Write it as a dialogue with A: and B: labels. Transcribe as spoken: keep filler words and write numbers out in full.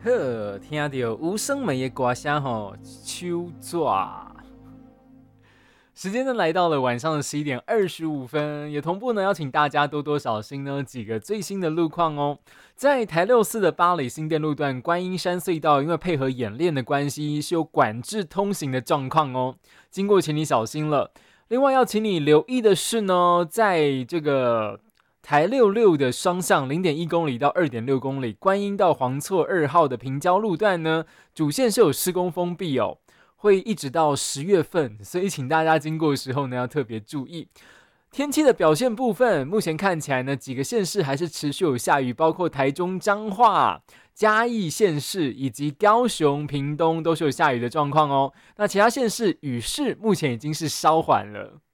A: 呵，听到无声美的歌声吼，手抓。时间呢来到了晚上的十一点二十五分，也同步呢邀请大家多多小心呢几个最新的路况哦。在台六四的八里新店路段观音山隧道，因为配合演练的关系，是有管制通行的状况哦，经过请你小心了。另外要请你留意的是呢，在这个台六六的双向零点一公里到二点六公里，观音到黄厝二号的平交路段呢，主线是有施工封闭哦，会一直到十月份，所以请大家经过的时候呢，要特别注意。天气的表现部分，目前看起来呢，几个县市还是持续有下雨，包括台中、彰化、嘉义县市以及高雄、屏东都是有下雨的状况哦。那其他县市雨势目前已经是稍缓了。